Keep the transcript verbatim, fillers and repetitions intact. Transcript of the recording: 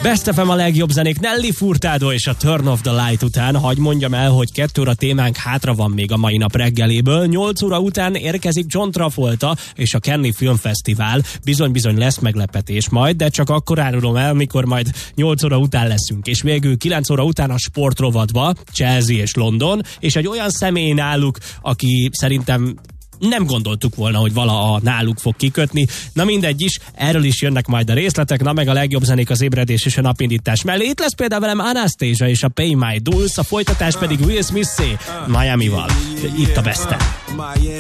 Best ef em a legjobb zenék Nelly Furtado és a Turn of the Light után. Hagy mondjam el, hogy kettő óra témánk hátra van még a mai nap reggeléből. nyolc óra után érkezik John Travolta és a Cannes Filmfesztivál. Bizony-bizony lesz meglepetés majd, de csak akkor árulom el, mikor majd nyolc óra után leszünk. És végül kilenc óra után a sportrovatba Chelsea és London, és egy olyan személy náluk, aki szerintem nem gondoltuk volna, hogy vala a náluk fog kikötni. Na mindegy is, erről is jönnek majd a részletek, na meg a legjobb zenék az ébredés és a napindítás mellé. Itt lesz például velem Anastasia és a Pay My Dues, a folytatás pedig Will Smith-szé Miami-val. Itt a Best.